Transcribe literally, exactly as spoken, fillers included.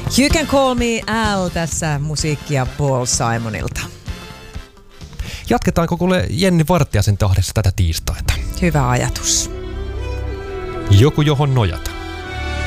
You Can Call Me Al, tässä musiikkia Paul Simonilta. Jatketaanko kuule Jenni Vartiaisen tahdessa tätä tiistaita? Hyvä ajatus. Joku johon nojata.